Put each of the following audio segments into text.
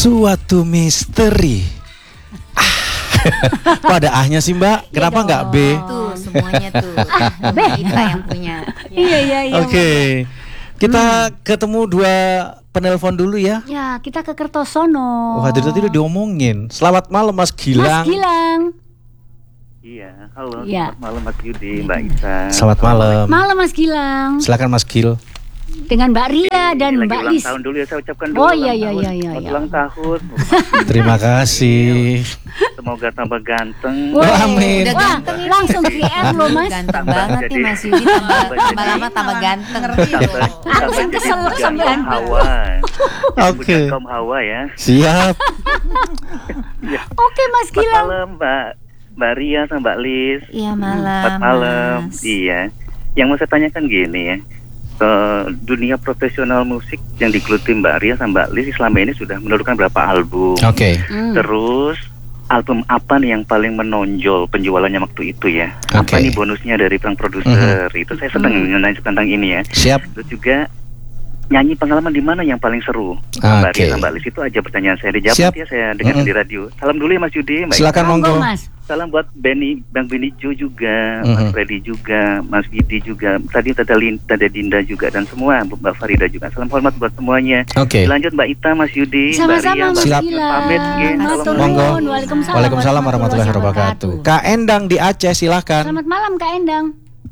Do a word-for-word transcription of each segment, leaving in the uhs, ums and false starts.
Suatu misteri. Ah. Kok ada ahnya sih Mbak? Kenapa nggak B? Tuh semuanya tuh B kita yang punya. Iya iya iya. Oke okay. Kita hmm. ketemu dua penelpon dulu ya. Ya kita ke Kertosono. Wah tadi tadi udah diomongin. Selamat malam Mas Gilang. Mas Gilang. Iya, halo. Ya. Selamat malam Mas Yudi, Mbak Isa. Selamat malam. Malam Mas Gilang. Silakan Mas Gil. Dengan Mbak Ria dan Lagi Mbak ulang Lis. tahun dulu ya, saya ucapkan dulu. Oh iya iya iya iya. Selamat ulang tahun. Terima kasih. Semoga tambah ganteng. Wah, amin. Udah Wah, ganteng ini. langsung G R loh Mas. Ganteng banget nih Mas Yudi, tambah, tambah lama tambah ganteng. Tambah, Aku sih tambah kesel jadi sampean. kaum Hawa. Oke. Kaum Hawa ya. Siap. Ya. Oke Mas Selamat Gilang. malam Mbak Mbak Ria sama Mbak Lis. Iya malam. Selamat malam. Mas. Iya. Yang mau saya tanyakan gini ya. Ke dunia profesional musik yang digeluti Mbak Ria sama Mbak Lis selama ini sudah menurunkan berapa album? Oke. Okay. Hmm. Terus album apa nih yang paling menonjol penjualannya waktu itu ya? Apa Okay. nih bonusnya dari sang produser? Mm-hmm. Itu saya senang mm-hmm. nanya tentang ini ya. Siap. Terus juga nyanyi pengalaman di mana yang paling seru? Okay. Mbak Ria sama Mbak Lis itu aja pertanyaan saya. Dijawab Siap. ya saya dengar Mm-hmm. di radio. Salam dulu ya Mas Yudi, Mbak. Silakan monggo. Mas. Salam buat Benny, Bang Benny Jo juga, Mm-hmm. Mas Freddy juga, Mas Gidi juga, tadi Tata Lin, Tata Dinda juga, dan semua Mbak Farida juga. Salam hormat buat semuanya. Oke. Okay. Lanjut Mbak Ita, Mas Yudi, Sama-sama Mbak Ria, Mas Mbak Gilang. pamit, nggih. Matur Monggo. nuwun. Waalaikumsalam. Waalaikumsalam warahmatullahi wabarakatuh. Kak Endang di Aceh silakan. Selamat malam Kak Endang.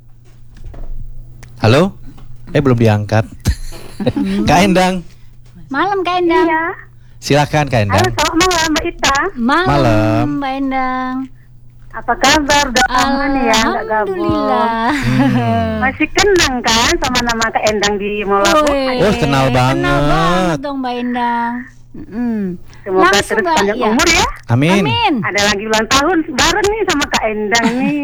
Halo? Eh belum diangkat. Kak Endang. Malam Kak Endang. Iya. Silakan Kak Halo, Endang. selamat malam Mbak Ita. Malam, Malam. Mbak Endang. Apa kabar? Udah lama nih ya, nggak gabung. Alhamdulillah. Hmm. Masih kenang kan sama nama Kak Endang di Molabu? Woi, Oh, kenal banget. Kenal banget dong Mbak Endang. Mm-mm. Semoga Langsung, terus Mbak, panjang ya. umur ya. Amin. Amin. Ada lagi ulang tahun bareng nih sama Kak Endang nih.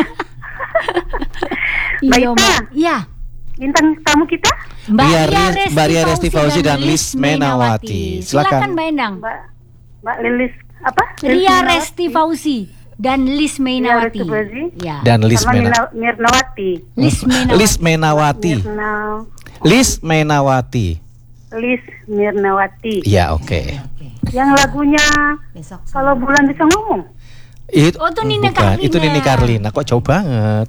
Mbak Iya, Ita, Mbak. Iya. bintang tamu kita? Mbak Ria Ria Ris- Mbak Ria Resti Fauzi dan Lis Menawati. Silakan Silakan. Mbak Endang. Mbak Mbak Lilis apa? Ria Resti Fauzi dan Lis Menawati. Ria Resti Fauzi. Ya. Dan Lis sama Mena Mirna- Mirnawati. Lis Menawati. Lis Menawati. Mirna, Lis Menawati. Lis Mirnawati. Ya, oke. Yang lagunya Besok Kalau Bulan Bisa Ngomong. Itu Oh, itu Nini bukan, Carlina. itu Nini Carlina. Kok jauh banget.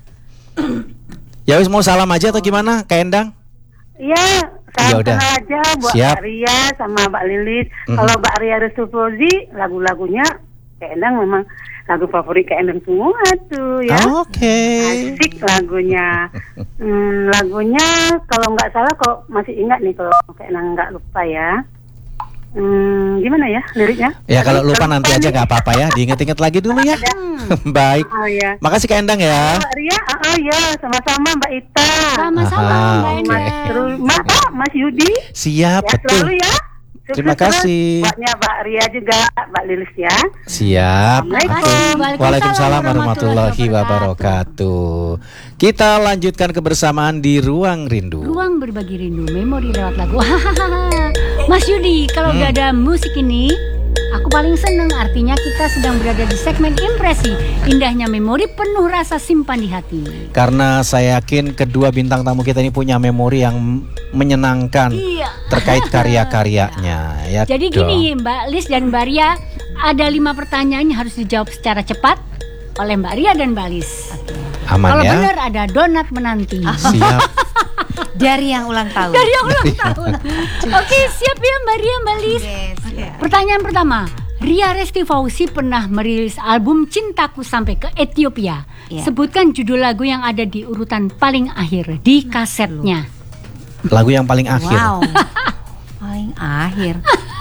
Ya wis mau salam aja atau gimana, Kak Endang? Iya, Ya saya udah. kenal aja buat Siap. Mbak Ria sama Mbak Lilis. Mhm. Kalau Mbak Ria Restufozi, lagu-lagunya Kak Endang memang lagu favorit Kak Endang semua tuh ya. Oke. Asik lagunya. Hmm, lagunya kalau nggak salah kok masih ingat nih kalau Kak Endang nggak lupa ya. Hmm, gimana ya liriknya? Ya kalau lupa nanti aja nggak apa-apa ya, diinget-inget lagi dulu ya. Baik. Oh ya. Makasih Kak Endang ya. Mbak Ria, ah oh, ya sama-sama Mbak Ita. Sama-sama Aha, Mbak oke. Endang. Terus Mas, ah, Mas Yudi. Siap, Ya, betul. selalu ya. Terima Sukses kasih. terus Buatnya Mbak Ria juga, Mbak Lilis ya. Siap. Assalamualaikum. Oke. Waalaikumsalam warahmatullahi wabarakatuh. Kita lanjutkan kebersamaan di Ruang Rindu. Ruang berbagi rindu, memori lewat lagu. Mas Yudi, kalau Hmm. udah ada musik ini, aku paling seneng. Artinya kita sedang berada di segmen impresi. Indahnya memori penuh rasa simpan di hati. Karena saya yakin kedua bintang tamu kita ini punya memori yang menyenangkan Iya. terkait karya-karyanya. Ya Jadi dong. gini Mbak Lis dan Mbak Ria, ada lima pertanyaan yang harus dijawab secara cepat oleh Mbak Ria dan Mbak Lis. Aman Kalau ya. benar ada donat menanti. Siap. dari yang ulang tahun. Dari yang ulang tahun. Oke, siap ya Mbak Ria, Mbak Lis. Yes, ya. Pertanyaan pertama, Ria Resti Fauzi pernah merilis album Cintaku Sampai ke Ethiopia. Ya. Sebutkan judul lagu yang ada di urutan paling akhir di kasetnya. Lagu yang paling akhir. Wow. Paling akhir.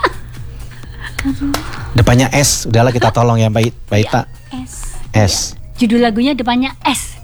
Depannya S. Udahlah kita tolong ya Mbak Mbak Ita. S. S. Judul lagunya depannya S.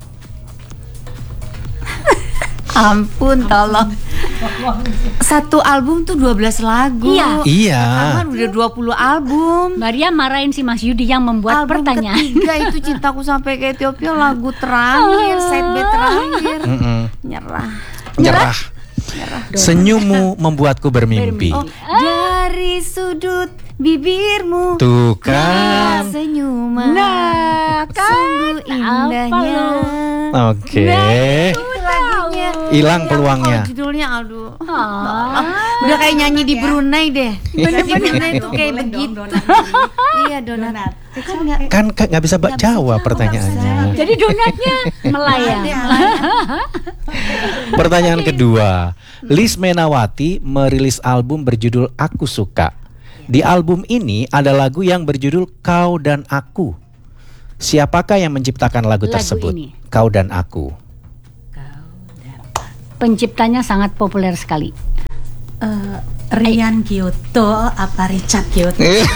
Ampun, tolong. Satu album tuh dua belas lagu. Iya. Iya. Kan udah dua puluh album. Maria marahin si Mas Yudi yang membuat Album pertanyaan. ketiga itu Cintaku Sampai ke Ethiopia, lagu terakhir, side B terakhir. Mm-mm. Nyerah. Nyerah. Senyummu membuatku bermimpi. Oh, dari sudut bibirmu Tuh kan. senyuman Nah, kan sungguh indahnya. Oke. Nah, itulah lagunya. Hilang Ya, peluangnya. kalau judulnya aduh. Ah. Udah kayak nyanyi di Brunei deh. Bener-bener. Di Brunei tuh kayak Boleh dong, begitu. donat. Iya donat. Kan nggak Kan kan nggak bisa nggak bisa jawab jawab, pertanyaannya. nggak Jadi donatnya melayang. ada. Pertanyaan kedua, Liz Menawati merilis album berjudul Aku Suka. Di album ini ada lagu yang berjudul Kau dan Aku. Siapakah yang menciptakan lagu, Lagu tersebut? ini. Kau dan Aku. Penciptanya sangat populer sekali. Eh, Rian Kyoto apa Richard Kyoto?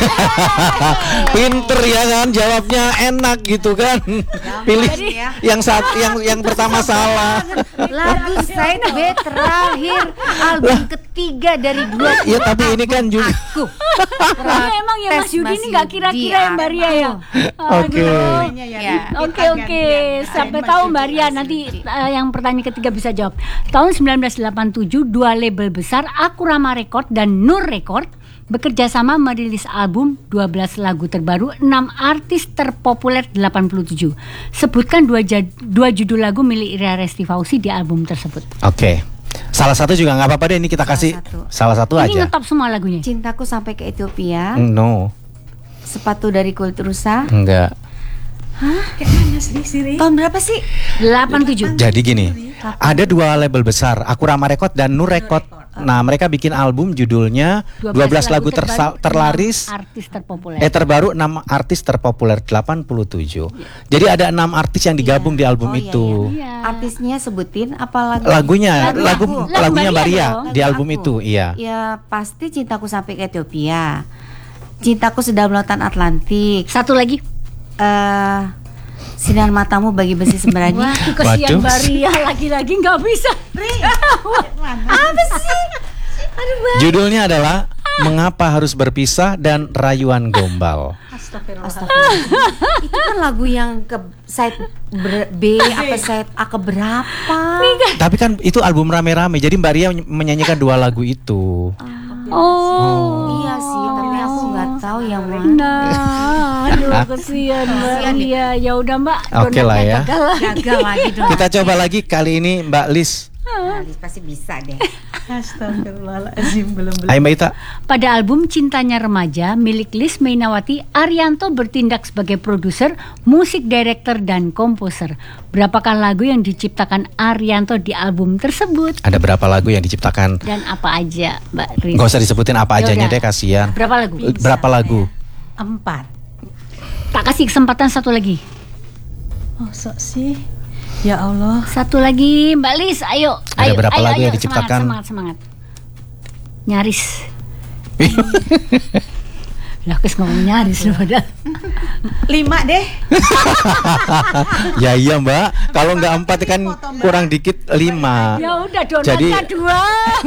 Pinter ya kan, jawabnya enak gitu kan. Pilih yang saat yang yang pertama salah. Lagu side B terakhir album ketiga dari dua. Ya tapi ini kan juga. Aku. Ya, emang ya Mas Yudi ini nggak kira-kira ya Mbak Ria ya. Oke. Ya. Oke oke, sampai tahu Mbak Ria nanti uh, yang pertanyaan ketiga bisa jawab. Tahun sembilan belas delapan puluh tujuh dua label besar Akurama Record dan Nur Record bekerja sama merilis album dua belas lagu terbaru enam artis terpopuler delapan puluh tujuh. Sebutkan dua, jad, dua judul lagu milik Ria Resti Fauzi di album tersebut. Oke. Salah satu juga nggak apa-apa deh, ini kita Salah kasih satu. salah satu Ini aja. ngetop semua lagunya. Cintaku sampai ke Ethiopia. No, Sepatu dari kulit rusa. enggak. Kayak mana sih Siri? Tahun berapa sih? delapan puluh tujuh. Jadi gini, ada dua label besar, Akurama Record dan Nur Record. Nah, mereka bikin album judulnya dua belas lagu tersa- terlaris, artis terpopuler. eh terbaru enam artis terpopuler delapan puluh tujuh. Jadi ada enam artis yang digabung di album Oh, iya, itu. Iya. Artisnya sebutin apa lagu? Lagunya, Lagu lagu aku. lagunya Lagu Maria Maria dong. di Lagu album aku. itu, iya. Ya pasti Cintaku sampai ke Ethiopia. Cintaku sedalam lautan Atlantik. Satu lagi. Eh Sinar matamu bagi besi sembrani. Wah, kesian Waduh. Mbak Ria lagi-lagi nggak bisa. Apa sih? Aduh, Bang. Judulnya adalah Mengapa Harus Berpisah dan Rayuan Gombal. Astagfirullah. Itu kan lagu yang ke side ber- B apa side A ke berapa? Tapi kan itu album rame-rame, jadi Mbak Ria menyanyikan dua lagu itu. Oh. Iya sih, tapi aku nggak tahu yang mana. Nah, aduh kesian Mbak Ria. Ya udah Mbak. Oke lah donatnya ya. gagal lah. Gagal lagi dong. Kita coba lagi kali ini Mbak Liz. Alis pasti bisa deh. Astagfirullahaladzim, belum belum. Ayo Mbak Ita. Pada album Cintanya Remaja milik Liz Mainawati, Arianto bertindak sebagai produser, musik director dan komposer. Berapakah lagu yang diciptakan Arianto di album tersebut? Ada berapa lagu yang diciptakan? Dan apa aja, Mbak Riz? Gak usah disebutin apa Ya ajanya udah. deh, kasihan. Berapa lagu? Berapa lagu? Empat. Tak kasih kesempatan satu lagi. Oh sok sih. Ya Allah. Satu lagi, Mbak Liz, ayo. Ada ayo, berapa ayo, lagu ayo, yang diciptakan? Semangat, semangat, semangat. Nyaris. Lah, kes ngomong nyaris loh padahal. Lima deh. Ya iya Mbak, kalau nggak empat kan kurang dikit lima. Ya udah, donatnya Jadi dua.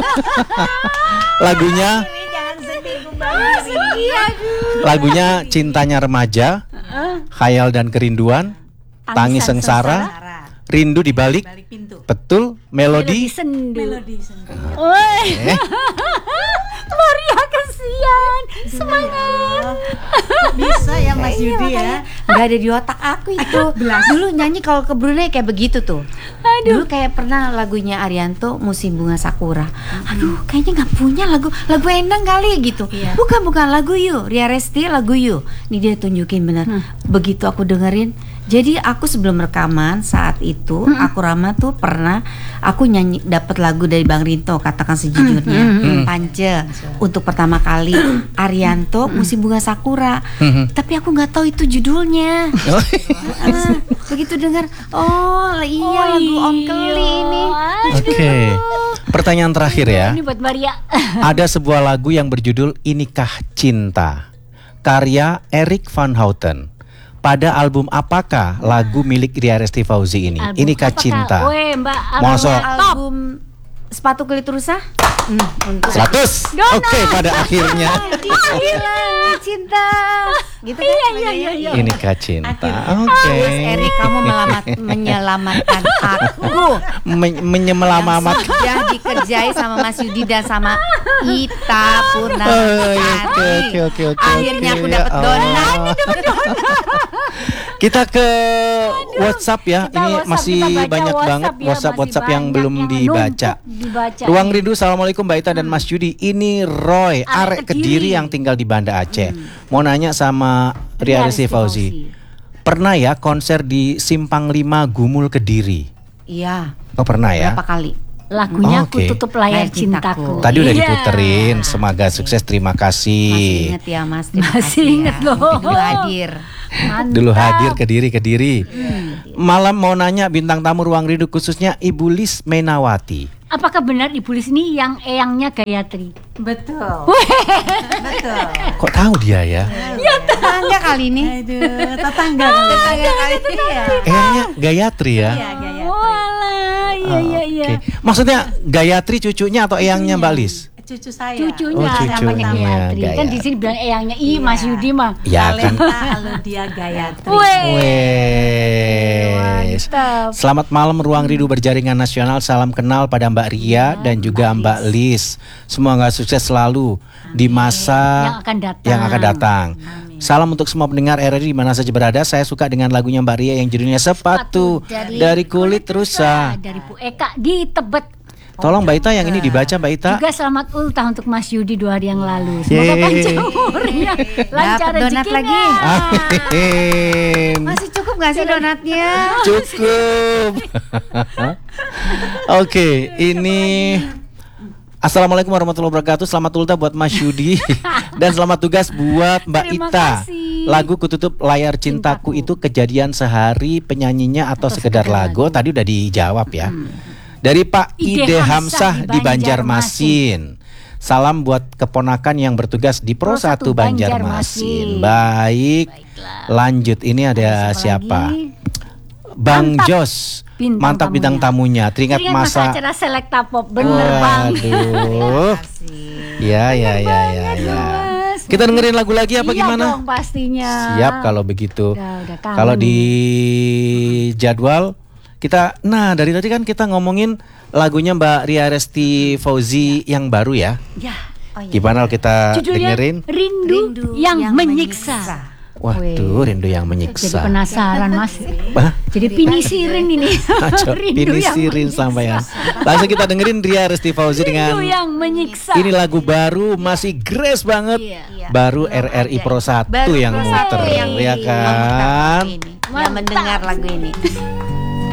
lagunya Jangan sedih kembali. lagunya Cintanya Remaja, Khayal dan Kerinduan, Tangis Tangisan Sengsara, Rindu di Balik, Balik pintu. betul, Melodi Melodi. sendu. Melodi sendiri. Woi. Eh, Maria kesian. Semangat. Bisa ya Mas Yudi ya. Nggak ada di otak aku itu. Dulu nyanyi kalau ke Brunei kayak begitu tuh. Dulu kayak pernah lagunya Arianto Musim Bunga Sakura. Aduh, kayaknya nggak punya lagu lagu Endang kali gitu. Iya. Bukan bukan lagu You, Ria Resti lagu You. Nih dia tunjukin bener. Begitu aku dengerin. Jadi aku sebelum rekaman saat itu aku Rama tuh pernah aku nyanyi dapat lagu dari Bang Rinto, katakan sejujurnya, Pance untuk pertama kali Arianto Musim Bunga Sakura. Tapi aku nggak tahu itu judulnya. Ah, begitu dengar, oh iya lagu Om Keli ini. Oke. Pertanyaan terakhir ya. Ini buat Maria. Ada sebuah lagu yang berjudul Inikah Cinta, karya Erik Van Houten. Pada album apakah lagu milik Ria Resti Fauzi ini? Album Inikah apakah? Cinta. Weh, Mbak. Mosok. albumnya top. Album Sepatu Kulit Rusa. Hmm, untuk seratus. Oke, pada akhirnya. Gila, cinta. gitu kan? Iya iya iya iya. Inikah cinta. Akhirnya. Oke. Mas Eri, kamu melamat, menyelamatkan aku. Men- Menyemelamat. Yang sudah dikerjai sama Mas Yudi dan sama Ita Purnama. Oh, iya, oke, oke, oke, oke, Akhirnya oke. aku dapat Ya donat. Allah. Kita ke WhatsApp ya. Kita Ini WhatsApp, masih kita baca banyak WhatsApp banget ya, WhatsApp masih WhatsApp yang banyak belum yang dibaca. numpuk dibaca. Ruang Rindu, assalamualaikum Mbak Ita dan Mas Yudi. Ini Roy, Arek arek Kediri. Kediri yang tinggal di Banda Aceh. Mau nanya sama Ria Ria Resti Resti Fauzi. Pernah ya konser di Simpang lima Gumul Kediri? Iya. Oh pernah ya? Berapa kali? Lagunya Oke. Ku Tutup Layar Layar Cintaku. Cintaku. Tadi udah Iya. diputerin. Semoga sukses. Terima kasih. Masih inget ya Mas? Terima Masih kasih inget ya. loh. Dulu hadir. Mantap. Dulu hadir Kediri Kediri. Malam mau nanya bintang tamu Ruang Rindu khususnya Ibu Lis Menawati. Apakah benar Ibu Lis ini yang eyangnya Gayatri? Betul. Betul. Kok tahu dia ya? Tetangga kali ini. Aduh, tetangga kali. Tetangga kali ini ya. Eyangnya Gayatri ya? Iya, Gayatri. Walah, iya iya iya. Oke. Maksudnya Gayatri cucunya atau eyangnya Mbak Lis? Cucu saya. Cucunya Oh, cucunya, namanya Gayatri. Kan Gayatri. di sini bilang eyangnya I Mas Yudi mah. Ya kan. Talenta Aludia Gayatri. Wes. Mantap. Selamat malam Ruang Rindu Berjaringan Nasional. Salam kenal pada Mbak Ria dan juga Mbak Lis. Semoga sukses selalu di masa Yang akan datang. yang akan datang. Salam untuk semua pendengar R R I di mana saja berada. Saya suka dengan lagunya Mbak Ria yang judulnya Sepatu dari, Kulit Rusa. Dari Bu Eka di Tebet. Tolong Mbak Ita yang ini dibaca Mbak Ita. Juga selamat ultah untuk Mas Yudi dua hari yang lalu. Semoga Yeay. panjang umurnya, lancar Dapat donat rezekinya. lagi. Amin. Masih cukup gak sih donatnya? Cukup. Oke, ini Assalamualaikum warahmatullahi wabarakatuh. Selamat ultah buat Mas Yudi dan selamat tugas buat Mbak Terima Ita. kasih. Lagu Kututup Layar Cintaku, Cintaku. itu kejadian sehari, penyanyinya atau, Atau sekedar sekedar lagu? Tadi udah dijawab ya. Dari Pak Ide Ide Hamzah Hamzah di di Banjarmasin. Salam buat keponakan yang bertugas di Pro Pro satu satu Banjarmasin. Banjarmasin. Baik. Lanjut, ini ada siapa? Bang Mantap. Jos. Bintang Mantap bintang tamunya. Teringat Teringat masa masa acara Selekta Pop. Bener Bang. Waduh. Ya ya ya ya ya. Mas. Kita dengerin lagu lagi apa Iya gimana? dong pastinya. Siap kalau begitu. Udah, udah kangen Kalau di nih. jadwal kita, nah dari tadi kan kita ngomongin lagunya Mbak Ria Resti Fauzi yang baru ya. Ya. Gimana kalau kita Judulnya dengerin? Rindu, yang, menyiksa. Waduh, rindu yang Jadi menyiksa. penasaran Mas. Hah? Jadi pinisirin ini. Aco, Rindu yang pinisirin menyiksa. sampean. Langsung kita dengerin Ria Resti Fauzi dengan Rindu yang menyiksa. ini lagu baru, masih grace banget. Iya. Baru R R I Pro satu Baru yang Pro muter, satu yang ya di- kan? yang mendengar lagu ini.